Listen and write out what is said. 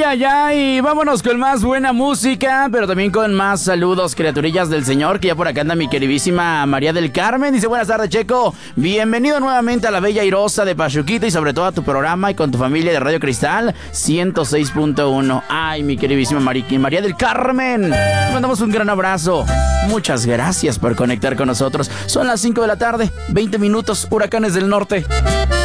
Ay, ay, ay, vámonos con más buena música, pero también con más saludos, criaturillas del Señor, que ya por acá anda mi queridísima María del Carmen. Dice, buenas tardes, Checo, bienvenido nuevamente a la bella Airosa de Pachuquito y sobre todo a tu programa y con tu familia de Radio Cristal 106.1. Ay, mi queridísima María del Carmen, te mandamos un gran abrazo. Muchas gracias por conectar con nosotros. Son las 5 de la tarde, 20 minutos, Huracanes del Norte.